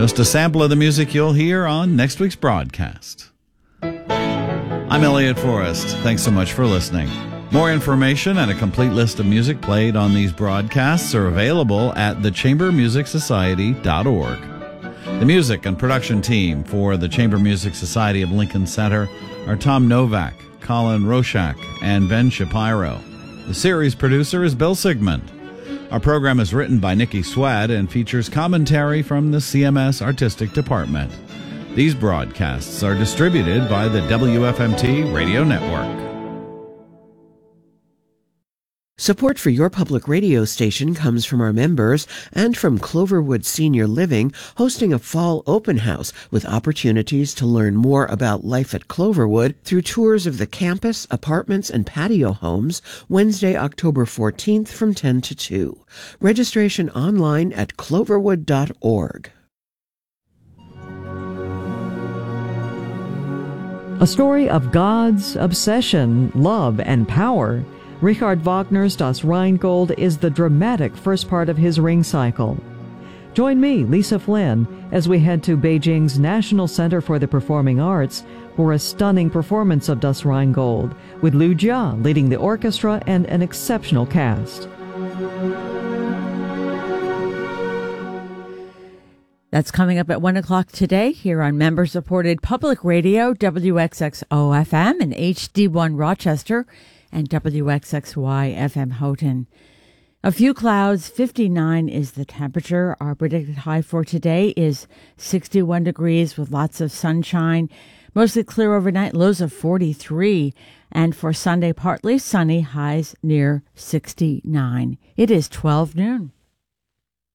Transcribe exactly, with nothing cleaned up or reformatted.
Just a sample of the music you'll hear on next week's broadcast. I'm Elliot Forrest. Thanks so much for listening. More information and a complete list of music played on these broadcasts are available at the chamber music society dot org. The music and production team for the Chamber Music Society of Lincoln Center are Tom Novak, Colin Roshak, and Ben Shapiro. The series producer is Bill Sigmund. Our program is written by Nikki Swad and features commentary from the C M S Artistic Department. These broadcasts are distributed by the W F M T Radio Network. Support for your public radio station comes from our members and from Cloverwood Senior Living, hosting a fall open house with opportunities to learn more about life at Cloverwood through tours of the campus, apartments, and patio homes, Wednesday, October fourteenth from ten to two. Registration online at cloverwood dot org. A story of God's obsession, love, and power. Richard Wagner's Das Rheingold is the dramatic first part of his Ring cycle. Join me, Lisa Flynn, as we head to Beijing's National Center for the Performing Arts for a stunning performance of Das Rheingold, with Liu Jia leading the orchestra and an exceptional cast. That's coming up at one o'clock today here on member-supported public radio, W X X O F M and H D one Rochester, and W X X Y F M Houghton. A few clouds, fifty-nine is the temperature. Our predicted high for today is sixty-one degrees with lots of sunshine. Mostly clear overnight, lows of forty-three. And for Sunday, partly sunny, highs near sixty-nine. It is twelve noon.